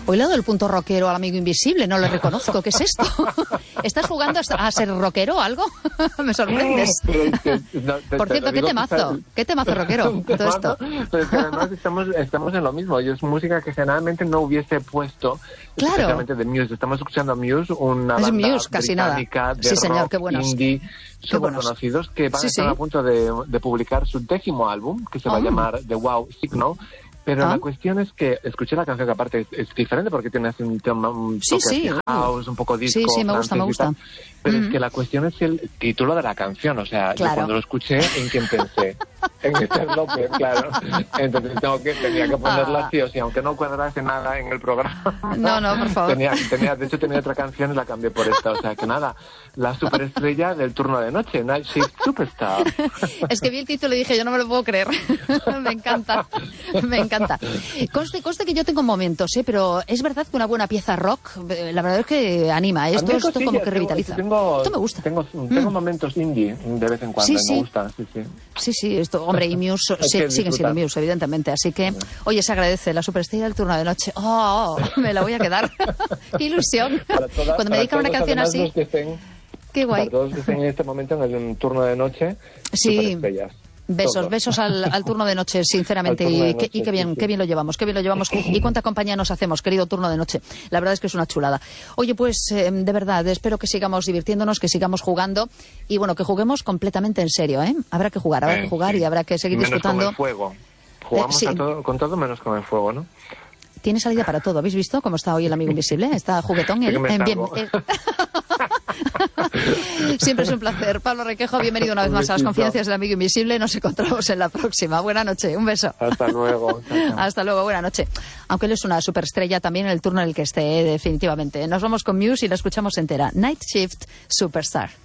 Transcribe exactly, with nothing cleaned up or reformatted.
Hoy le doy el punto rockero al amigo invisible, no le reconozco. ¿Qué es esto? ¿Estás jugando a ser rockero o algo? Me sorprendes. No, te, Por cierto, ¿qué temazo? Que... ¿Qué temazo rockero? Todo esto. Pero es que además estamos, estamos en lo mismo. Y es música que generalmente no hubiese puesto, claro. especialmente de Muse. Estamos escuchando a Muse, una es banda Muse, casi británica nada. de sí, señor, rock qué buenos. indie, súper conocidos, que van sí, a estar sí. a punto de, de publicar su décimo álbum, que se va oh. a llamar The Wow Signal. Pero ¿Ah? la cuestión es que escuché la canción, que aparte es, es diferente porque tiene así un tema, un sí, toque sí. house, un poco disco. Sí, sí, me gusta, me gusta. Pero mm-hmm. es que la cuestión es el título de la canción. O sea, claro. yo cuando lo escuché, ¿en quién pensé? En Esther López, claro. Entonces tengo que, tenía que ponerla ah. sí o sí, aunque no cuadrase nada en el programa. No, no, por favor. Tenía, tenía, de hecho tenía otra canción y la cambié por esta. O sea, que nada, la superestrella del turno de noche, Night Shift Superstar. Es que vi el título y dije, yo no me lo puedo creer. Me encanta, me encanta. Conste, conste que yo tengo momentos, ¿eh? Pero es verdad que una buena pieza rock, la verdad es que anima. Esto, esto sí, como que revitaliza. Tengo, esto me gusta. Tengo, tengo mm. momentos indie de vez en cuando, sí, me sí. gusta. Sí, sí. Sí, sí, esto, hombre, y Muse sí, siguen siendo Muse, evidentemente. Así que, oye, se agradece la superestrella del turno de noche. Oh, oh me la voy a quedar. Qué ilusión. Toda, Cuando me dedican una canción así. Estén, qué guay. Para todos que estén en este momento en el turno de noche, sí. superestrellas. Besos, Todos. besos al, al turno de noche, sinceramente, de y, noche, qué, y qué bien, sí, sí. qué bien lo llevamos, qué bien lo llevamos y cuánta compañía nos hacemos, querido turno de noche. La verdad es que es una chulada. Oye, pues eh, de verdad, espero que sigamos divirtiéndonos, que sigamos jugando y bueno, que juguemos completamente en serio, ¿eh? Habrá que jugar, habrá eh, que jugar sí. y habrá que seguir menos disfrutando. Con el fuego. Jugamos eh, sí. a todo, con todo menos con el fuego, ¿no? Tiene salida para todo. ¿Habéis visto cómo está hoy el amigo invisible? Está juguetón. Él, eh, bien, eh. Siempre es un placer. Pablo Requejo, bienvenido una vez más a las confidencias del amigo invisible. Nos encontramos en la próxima. Buena noche. Un beso. Hasta luego. Hasta luego. Buena noche. Aunque él es una superestrella también en el turno en el que esté, definitivamente. Nos vamos con Muse y la escuchamos entera. Night Shift Superstar.